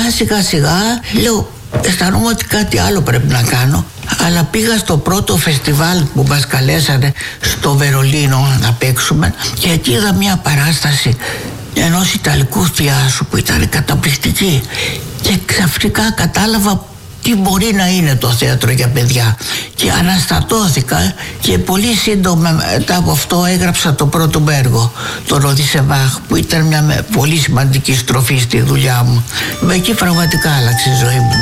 σιγά σιγά λέω, αισθανόμαι ότι κάτι άλλο πρέπει να κάνω. Αλλά πήγα στο πρώτο φεστιβάλ που μας καλέσανε στο Βερολίνο να παίξουμε και εκεί είδα μια παράσταση ενός Ιταλικού θεάσου που ήταν καταπληκτική και ξαφνικά κατάλαβα τι μπορεί να είναι το θέατρο για παιδιά και αναστατώθηκα και πολύ σύντομα μετά από αυτό έγραψα το πρώτο μου έργο, τον Οδυσσεβάχ, που ήταν μια πολύ σημαντική στροφή στη δουλειά μου. Εκεί πραγματικά άλλαξε η ζωή μου.